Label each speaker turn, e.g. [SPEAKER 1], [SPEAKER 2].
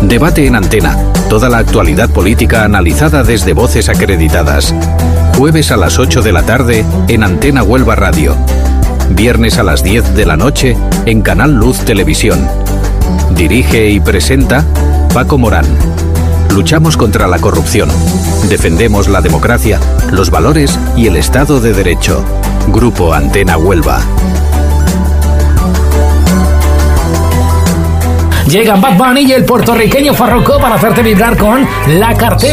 [SPEAKER 1] Debate en Antena. Toda la actualidad política analizada desde voces acreditadas. Jueves a las 8 de la tarde en Antena Huelva Radio. Viernes a las 10 de la noche en Canal Luz Televisión. Dirige y presenta Paco Morán. Luchamos contra la corrupción. Defendemos la democracia, los valores y el Estado de Derecho. Grupo Antena Huelva.
[SPEAKER 2] Llegan Bad Bunny y el puertorriqueño Farruko para hacerte vibrar con La Cartera.